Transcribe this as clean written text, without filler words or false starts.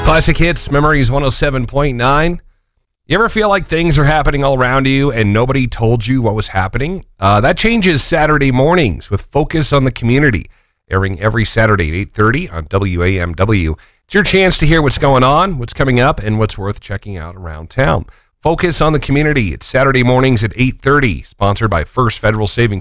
Classic Hits, Memories 107.9. You ever feel like things are happening all around you and nobody told you what was happening? That changes Saturday mornings with Focus on the Community, airing every Saturday at 8:30 on WAMW. It's your chance to hear what's going on, what's coming up, and what's worth checking out around town. Focus on the Community. It's Saturday mornings at 8:30, sponsored by First Federal Savings